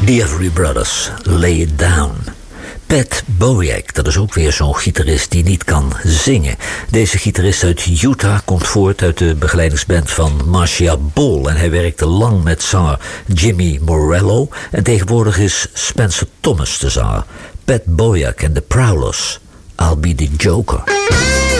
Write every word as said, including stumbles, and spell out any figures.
The Everly Brothers, Lay It Down. Pat Boyak, dat is ook weer zo'n gitarist die niet kan zingen. Deze gitarist uit Utah komt voort uit de begeleidingsband van Marcia Ball. En hij werkte lang met zanger Jimmy Morello. En tegenwoordig is Spencer Thomas de zanger. Pat Boyak en The Prowlers, I'll Be The Joker.